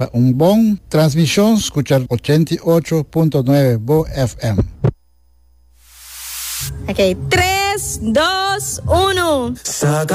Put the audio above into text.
Un buen transmisión, escuchar 88.9 Bo FM. Ok, 3, 2, 1.